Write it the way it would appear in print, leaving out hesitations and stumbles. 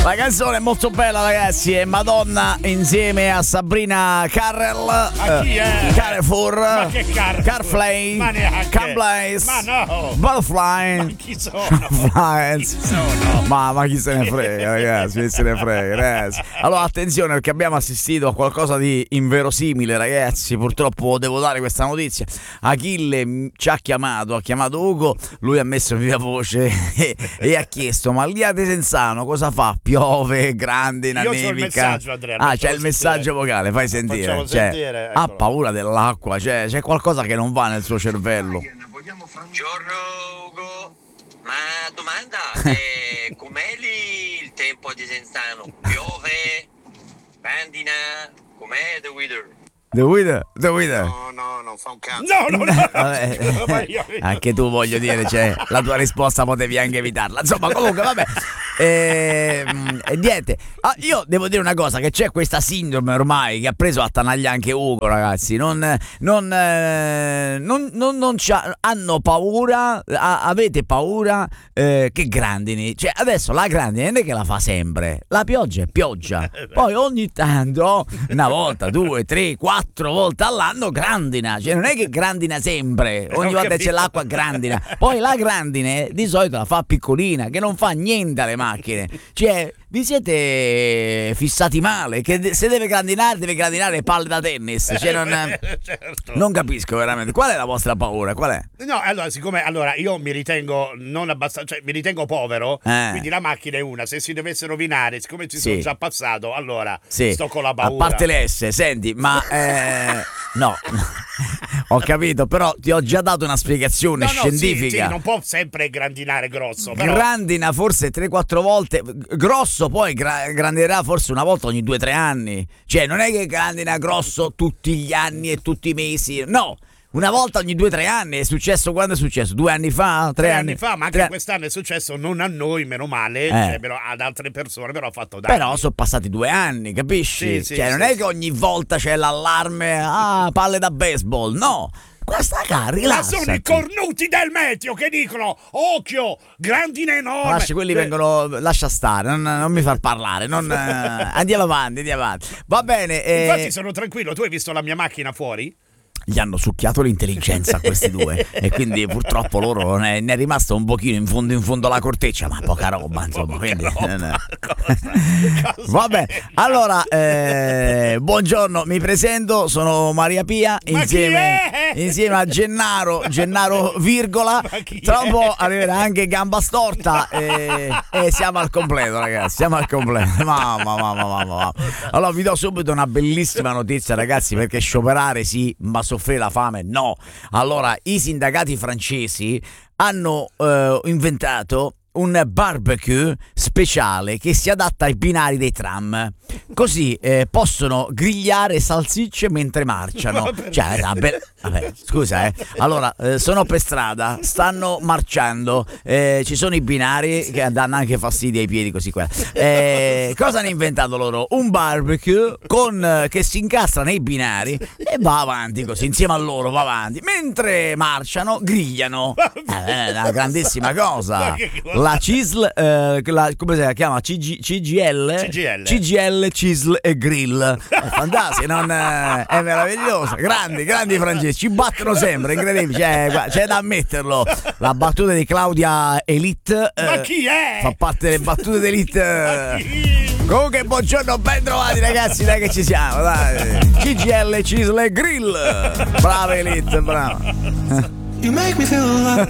La canzone è molto bella, ragazzi. È Madonna insieme a Sabrina Carrel. Ma chi è? Carrefour. Ma che Carrefour? Carflay. Ma neanche. Camblaze. Ma no. Butterfly. Ma chi sono? Chi sono? Ma chi se ne frega, ragazzi, chi se ne frega, ragazzi. Allora, attenzione, perché abbiamo assistito a qualcosa di inverosimile, ragazzi. Purtroppo devo dare questa notizia. Achille ci ha chiamato Ugo, lui ha messo viva voce e ha chiesto: ma lì a Desenzano cosa fa? Piove, grandina, io nevica. C'ho il messaggio, Andrea. C'è il messaggio vocale, fai sentire. Sentire, ha paura dell'acqua, c'è qualcosa che non va nel suo cervello. Buongiorno Ugo, ma domanda, com'è lì il tempo a Desenzano? Piove? Grandina? Com'è the weather? The Weather. No, non fa un cazzo. No. Vabbè, anche tu, voglio dire, la tua risposta potevi anche evitarla. Insomma, comunque, vabbè. E niente. Io devo dire una cosa, che c'è questa sindrome ormai che ha preso a tanaglia anche Ugo, ragazzi. Hanno paura, avete paura che grandini. Cioè, adesso la grandine non è che la fa sempre. La pioggia è pioggia. Poi ogni tanto, una volta, 2, 3, 4 volte all'anno grandina, cioè non è che grandina sempre, ogni volta c'è l'acqua grandina. Poi la grandine di solito la fa piccolina, che non fa niente alle macchine. Cioè, vi siete fissati male, che se deve grandinare palle da tennis. Cioè, Certo. non capisco veramente. Qual è la vostra paura? Qual è? No, allora io mi ritengo non abbastanza, cioè mi ritengo povero, quindi la macchina è una, se si dovesse rovinare, siccome ci sono già passato, allora sto con la paura. A parte le S, senti, ma no, ho capito, però ti ho già dato una spiegazione scientifica. Sì, non può sempre grandinare grosso, però. Grandina forse 3-4 volte, grosso poi grandinerà forse una volta ogni 2-3 anni. Cioè non è che grandina grosso tutti gli anni e tutti i mesi, no. Una volta ogni 2-3 anni. È successo quando è successo? 2 anni fa? 3 anni fa, ma anche quest'anno è successo non a noi, meno male, però ad altre persone, però ha fatto danni. Però sono passati 2 anni, capisci? Sì, non è che ogni volta c'è l'allarme, palle da baseball, no. Questa rilassati. Ma sono i cornuti del meteo che dicono: occhio, grandine enorme. Lascia, quelli vengono, lascia stare, non mi far parlare, andiamo avanti. Va bene. Infatti sono tranquillo, tu hai visto la mia macchina fuori? Gli hanno succhiato l'intelligenza a questi due e quindi purtroppo loro ne è rimasto un pochino in fondo alla corteccia, ma poca roba, insomma. Quindi, vabbè, allora buongiorno, mi presento, sono Maria Pia insieme a Gennaro virgola, tra un po' arriverà anche Gamba Storta e siamo al completo, ragazzi, siamo al completo. Mamma. Allora vi do subito una bellissima notizia, ragazzi, perché scioperare sì, ma soffrire la fame no. Allora, i sindacati francesi hanno inventato un barbecue speciale che si adatta ai binari dei tram, così possono grigliare salsicce mentre marciano. Cioè, vabbè, scusa, allora sono per strada, stanno marciando, ci sono i binari che danno anche fastidio ai piedi, così qua. Cosa hanno inventato loro? Un barbecue che si incastra nei binari e va avanti così, insieme a loro va avanti mentre marciano, grigliano. Una grandissima cosa. La CISL, come si chiama? CGL, CISL e Grill. È fantastico, è meraviglioso. Grandi francesi, ci battono sempre, incredibile. C'è da ammetterlo. La battuta di Claudia Elite. Ma chi è? Fa parte delle battute d'Elite. Comunque, buongiorno, ben trovati, ragazzi. Dai, che ci siamo, dai. CGL, CISL e Grill. Brava Elite, brava. You make me feel alive.